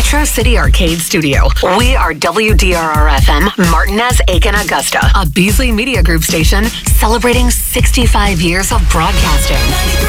Metro City Arcade Studio. We are WDRR-FM, Martinez, Aiken, Augusta, a Beasley Media Group station celebrating 65 years of broadcasting.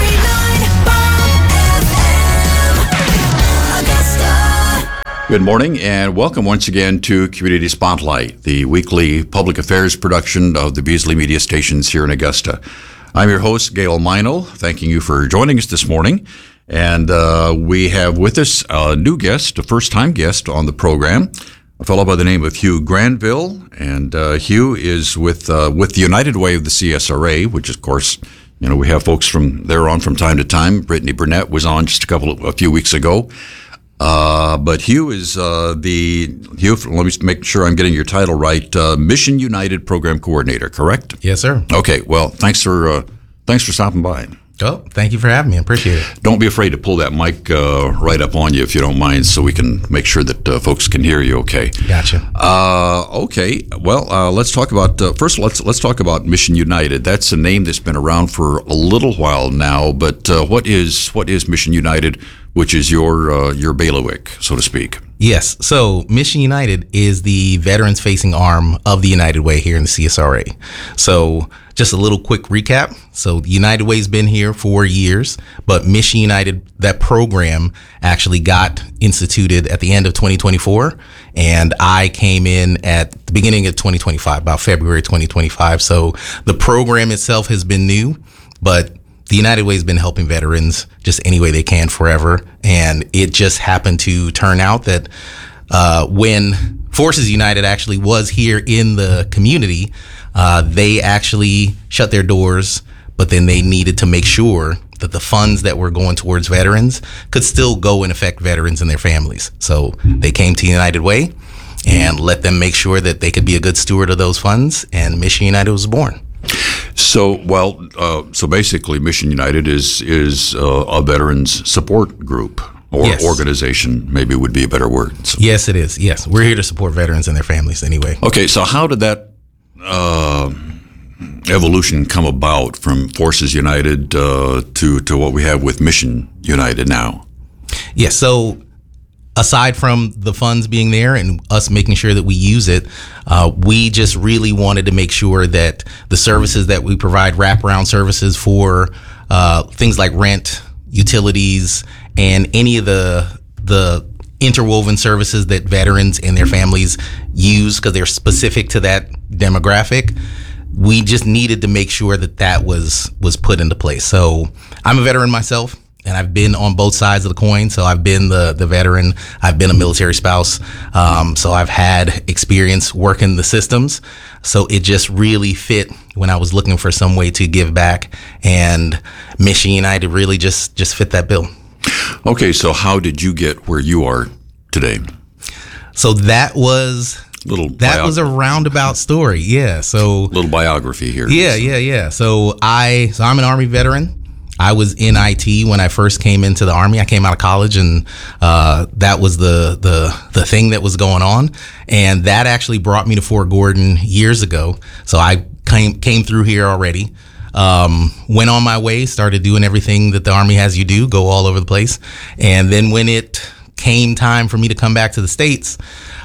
93.9 Augusta. Good morning and welcome once again to Community Spotlight, the weekly public affairs production of the Beasley Media stations here in Augusta. I'm your host, Gail Meinl, thanking you for joining us this morning. And we have with us a new guest, a first-time guest on the program, a fellow by the name of Hugh Granville. And Hugh is with the United Way of the CSRA, which, of course, you know, we have folks from there on from time to time. Brittany Burnett was on just a few weeks ago. But Hugh is Hugh, let me make sure I'm getting your title right, Mission United Program Coordinator, correct? Yes, sir. Okay, well, thanks for stopping by. Oh, thank you for having me. I appreciate it. Don't be afraid to pull that mic right up on you if you don't mind, so we can make sure that folks can hear you. Okay. Gotcha. Okay. Well, let's talk about first. Let's talk about Mission United. That's a name that's been around for a little while now. But what is Mission United, which is your bailiwick, so to speak? Yes. So Mission United is the veterans-facing arm of the United Way here in the CSRA. So just a little quick recap. So the United Way's been here for years, but Mission United, that program actually got instituted at the end of 2024, and I came in at the beginning of 2025, about February 2025. So the program itself has been new, but the United Way has been helping veterans just any way they can forever. And it just happened to turn out that when Forces United actually was here in the community, they actually shut their doors, but then they needed to make sure that the funds that were going towards veterans could still go and affect veterans and their families. So they came to United Way and let them make sure that they could be a good steward of those funds, and Mission United was born. So, so basically, Mission United is a veterans support group or Yes. organization, maybe would be a better word. So. Yes, it is. Yes, we're here to support veterans and their families anyway. Okay, so how did that evolution come about from Forces United to what we have with Mission United now? Yes, so aside from the funds being there and us making sure that we use it, we just really wanted to make sure that the services that we provide, wraparound services for things like rent, utilities, and any of the interwoven services that veterans and their families use because they're specific to that demographic, we just needed to make sure that that was put into place. So I'm a veteran myself, and I've been on both sides of the coin. So I've been the veteran, I've been a military spouse. So I've had experience working the systems. So it just really fit when I was looking for some way to give back, and Mission United really just fit that bill. Okay, so how did you get where you are today? So that was a roundabout story. Yeah. So little biography here. Yeah. So I'm an Army veteran. I was in IT when I first came into the Army. I came out of college, and that was the thing that was going on, and that actually brought me to Fort Gordon years ago. So I came through here already. Went on my way, started doing everything that the Army has you do, go all over the place. And then when it came time for me to come back to the States,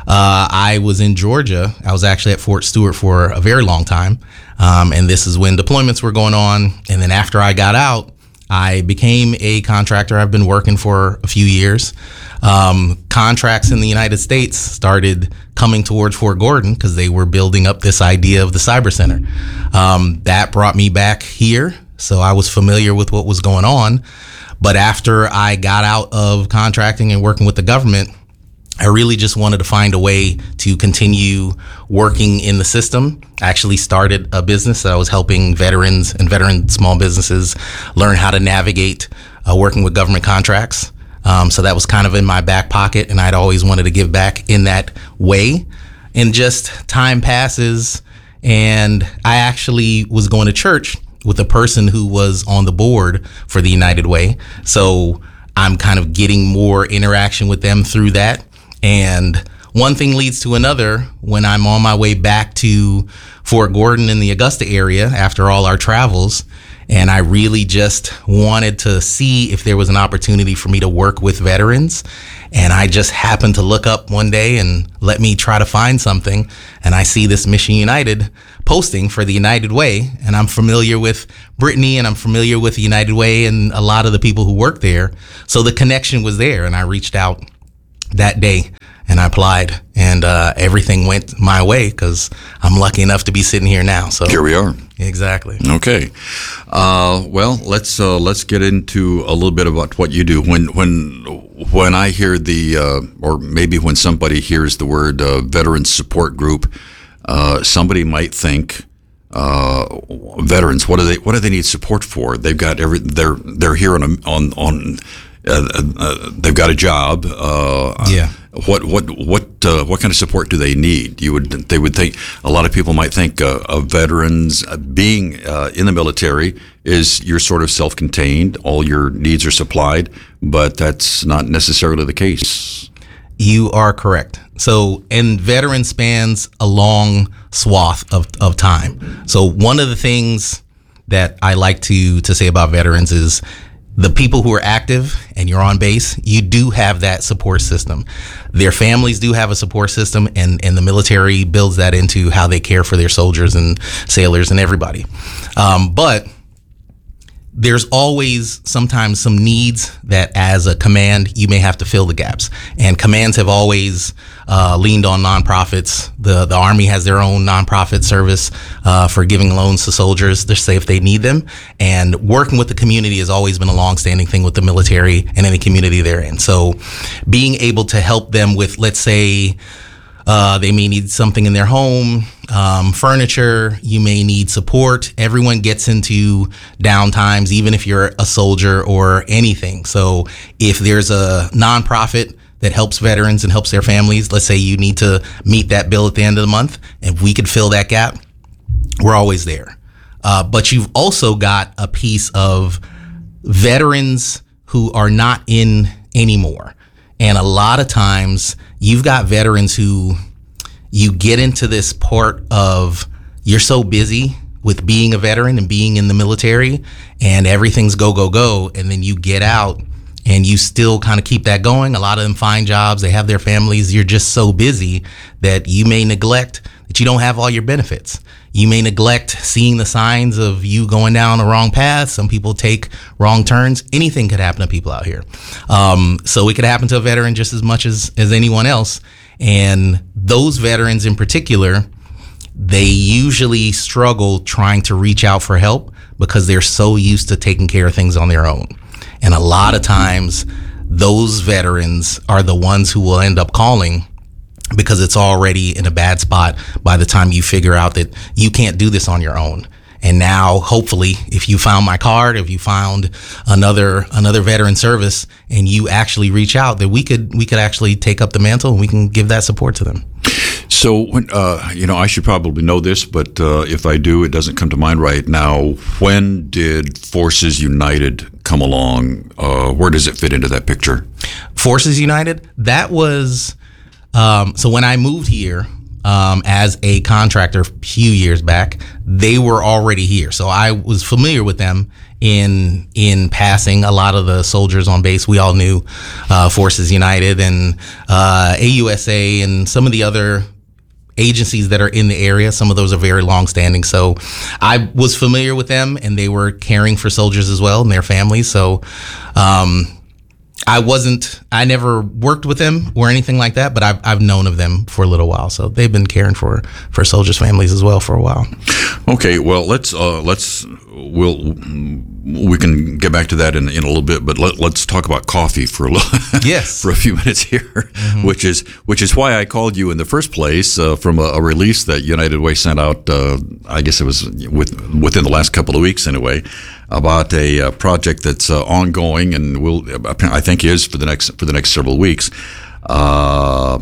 I was in Georgia. I was actually at Fort Stewart for a very long time. And this is when deployments were going on. And then after I got out, I became a contractor. I've been working for a few years. Contracts in the United States started coming towards Fort Gordon because they were building up this idea of the cyber center. That brought me back here, so I was familiar with what was going on. But after I got out of contracting and working with the government, I really just wanted to find a way to continue working in the system. I actually started a business that I was helping veterans and veteran small businesses learn how to navigate working with government contracts. So that was kind of in my back pocket, and I'd always wanted to give back in that way. And just time passes, and I actually was going to church with a person who was on the board for the United Way. So I'm kind of getting more interaction with them through that. And one thing leads to another when I'm on my way back to Fort Gordon in the Augusta area after all our travels. And I really just wanted to see if there was an opportunity for me to work with veterans. And I just happened to look up one day and let me try to find something. And I see this Mission United posting for the United Way. And I'm familiar with Brittany, and I'm familiar with the United Way and a lot of the people who work there. So the connection was there, and I reached out that day and I applied, and everything went my way because I'm lucky enough to be sitting here now. So here we are. Exactly. Okay. Well, let's get into a little bit about what you do. When I hear or maybe when somebody hears the word Veterans Support Group, somebody might think, veterans. What do they need support for? They've got they're here on they've got a job. What kind of support do they need? They would think, a lot of people might think of veterans being in the military is you're sort of self-contained, all your needs are supplied, but that's not necessarily the case. You are correct. So, and veteran spans a long swath of time. So one of the things that I like to say about veterans is the people who are active and you're on base, you do have that support system. Their families do have a support system, and the military builds that into how they care for their soldiers and sailors and everybody. But there's always sometimes some needs that as a command, you may have to fill the gaps. And commands have always leaned on nonprofits. The Army has their own nonprofit service for giving loans to soldiers to say if they need them. And working with the community has always been a longstanding thing with the military and any community they're in. So being able to help them with, let's say, they may need something in their home, furniture, you may need support. Everyone gets into downtimes, even if you're a soldier or anything. So if there's a nonprofit that helps veterans and helps their families, let's say you need to meet that bill at the end of the month, and we could fill that gap, we're always there. But you've also got a piece of veterans who are not in anymore. And a lot of times you've got veterans who you get into this part of you're so busy with being a veteran and being in the military and everything's go, go, go. And then you get out and you still kind of keep that going. A lot of them find jobs. They have their families. You're just so busy that you may neglect that you don't have all your benefits. You may neglect seeing the signs of you going down a wrong path. Some people take wrong turns. Anything could happen to people out here. So it could happen to a veteran just as much as anyone else. And those veterans in particular, they usually struggle trying to reach out for help because they're so used to taking care of things on their own. And a lot of times those veterans are the ones who will end up calling because it's already in a bad spot by the time you figure out that you can't do this on your own. And now, hopefully, if you found my card, if you found another veteran service, and you actually reach out, that we could actually take up the mantle and we can give that support to them. So, when, I should probably know this, but if I do, it doesn't come to mind right now. When did Forces United come along? Where does it fit into that picture? Forces United, that was... So when I moved here as a contractor a few years back, they were already here. So I was familiar with them in passing. A lot of the soldiers on base, we all knew Forces United and AUSA and some of the other agencies that are in the area. Some of those are very long-standing. So I was familiar with them, and they were caring for soldiers as well and their families. So I never worked with them or anything like that, but I've known of them for a little while. So they've been caring for soldiers' families as well for a while. Okay, well, we can get back to that in a little bit, but let's talk about coffee for a little, for a few minutes here, mm-hmm. which is why I called you in the first place from a release that United Way sent out. I guess it was within the last couple of weeks anyway, about a project that's ongoing and I think is for the next several weeks. Tell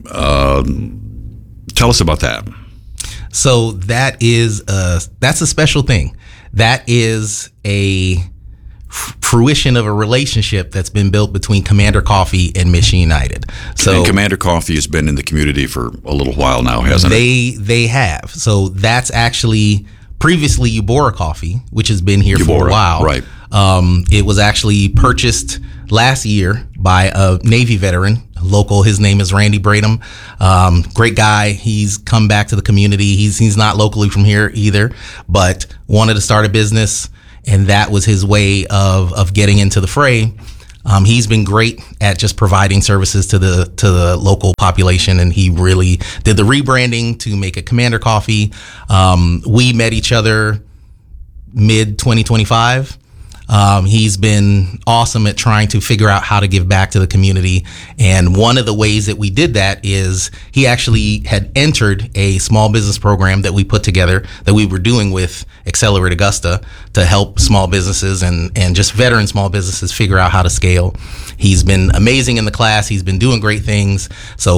us about that. So that's a special thing. That is a fruition of a relationship that's been built between Commander Coffee and Mission United. So and Commander Coffee has been in the community for a little while now, hasn't it? They have. So that's actually previously Eubora Coffee, which has been here for a while. Right. It was actually purchased last year by a Navy veteran, local. His name is Randy Bradham. Great guy. He's come back to the community. He's not locally from here either, but wanted to start a business, and that was his way of getting into the fray. He's been great at just providing services to the local population, and he really did the rebranding to make it Commander Coffee. We met each other mid 2025. He's been awesome at trying to figure out how to give back to the community. And one of the ways that we did that is he actually had entered a small business program that we put together that we were doing with Accelerate Augusta to help small businesses and just veteran small businesses figure out how to scale. He's been amazing in the class. He's been doing great things. So